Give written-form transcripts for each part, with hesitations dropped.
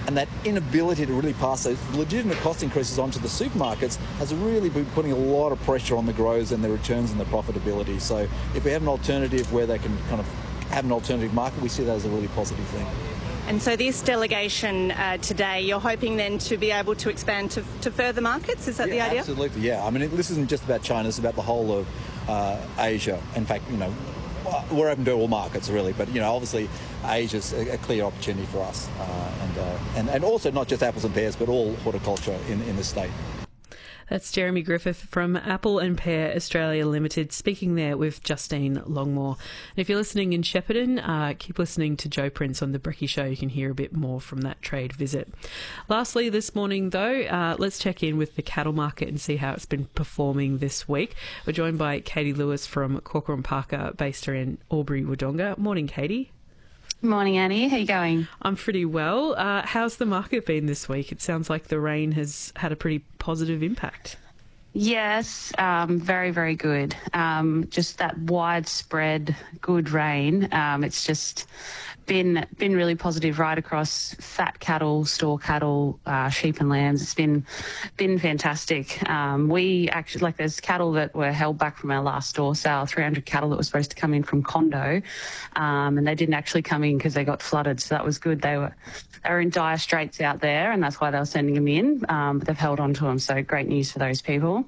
And that inability to really pass those legitimate cost increases onto the supermarkets has really been putting a lot of pressure on the growers and their returns and their profitability. So if we have an alternative where they can kind of have an alternative market, we see that as a really positive thing. And so this delegation today, you're hoping then to be able to expand to further markets? Is that the idea? Absolutely, yeah. I mean, this isn't just about China, it's about the whole of Asia. In fact, we're open to all markets, really, but, obviously Asia's a clear opportunity for us. And also not just apples and pears, but all horticulture in the state. That's Jeremy Griffith from Apple and Pear Australia Limited, speaking there with Justine Longmore. And if you're listening in Shepparton, keep listening to Joe Prince on The Brekkie Show. You can hear a bit more from that trade visit. Lastly, this morning, though, let's check in with the cattle market and see how it's been performing this week. We're joined by Katie Lewis from Corcoran Parker, based in Albury-Wodonga. Morning, Katie. Morning, Annie. How you going? I'm pretty well. How's the market been this week? It sounds like the rain has had a pretty positive impact. Yes, very, very good. Just that widespread good rain. It's just been really positive right across fat cattle, store cattle, sheep and lambs. It's been fantastic. We actually, there's cattle that were held back from our last store sale, 300 cattle that were supposed to come in from Condo, and they didn't actually come in because they got flooded. So that was good. They were in dire straits out there, and that's why they were sending them in. But they've held on to them, so great news for those people.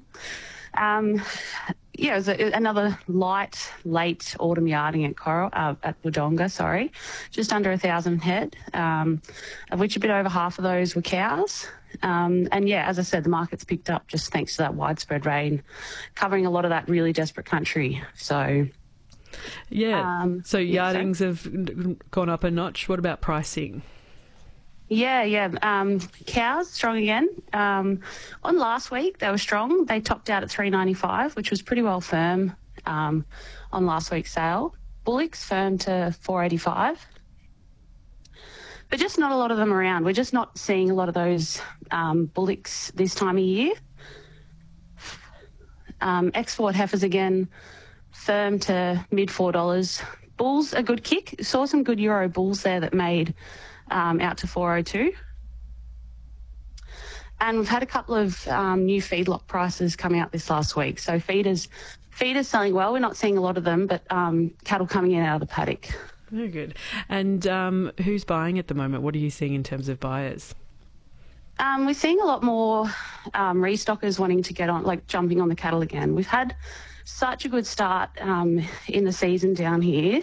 It was another late autumn yarding at Wodonga, just under 1,000 head, of which a bit over half of those were cows. As I said, the market's picked up just thanks to that widespread rain, covering a lot of that really desperate country. So, so yardings have gone up a notch. What about pricing? Cows strong again. On last week they were strong. They topped out at $3.95, which was pretty well firm on last week's sale. Bullocks firm to $4.85, but just not a lot of them around. We're just not seeing a lot of those bullocks this time of year. Export heifers again firm to mid $4. Bulls a good kick. Saw some good Euro bulls there that made out to 402. And we've had a couple of new feedlot prices coming out this last week. So feeders selling well. We're not seeing a lot of them, but cattle coming in out of the paddock. Very good. And who's buying at the moment? What are you seeing in terms of buyers? We're seeing a lot more restockers wanting to get on, jumping on the cattle again. We've had such a good start in the season down here.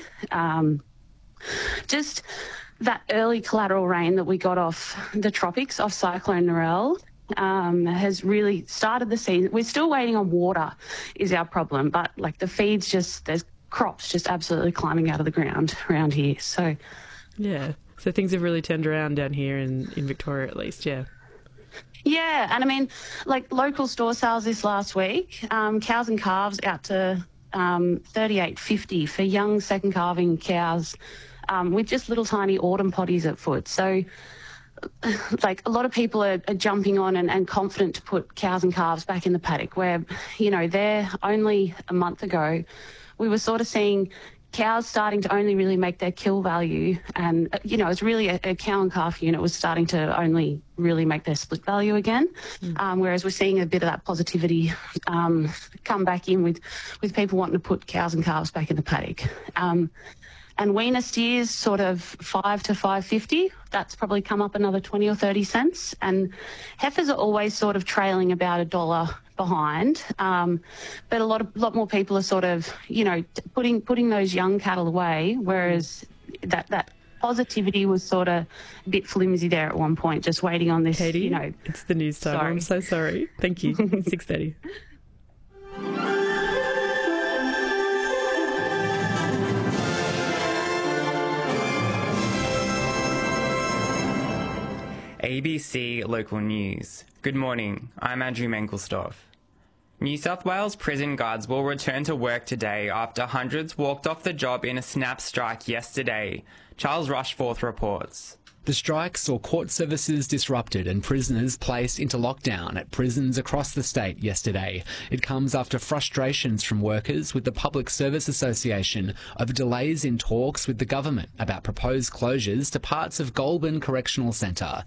Just that early collateral rain that we got off the tropics, off Cyclone Narelle, has really started the season. We're still waiting on water is our problem, but the feeds there's crops just absolutely climbing out of the ground around here. So things have really turned around down here in Victoria at least, Yeah, and I mean, local store sales this last week, cows and calves out to $38.50 for young second calving cows, with just little tiny autumn potties at foot. So, a lot of people are jumping on and confident to put cows and calves back in the paddock where, there only a month ago, we were sort of seeing cows starting to only really make their kill value. And, it's really a cow and calf unit was starting to only really make their split value again. Whereas we're seeing a bit of that positivity come back in with people wanting to put cows and calves back in the paddock. And weaner steers sort of $5 to $5.50. That's probably come up another 20 or 30 cents. And heifers are always sort of trailing about $1 behind. But a lot more people are sort of, putting those young cattle away, whereas that positivity was sort of a bit flimsy there at one point, just waiting on this, Katie, it's the news time. Sorry. I'm so sorry. Thank you. 6:30. ABC Local News. Good morning, I'm Andrew Menkelstoff. New South Wales prison guards will return to work today after hundreds walked off the job in a snap strike yesterday. Charles Rushforth reports. The strike saw court services disrupted and prisoners placed into lockdown at prisons across the state yesterday. It comes after frustrations from workers with the Public Service Association over delays in talks with the government about proposed closures to parts of Goulburn Correctional Centre.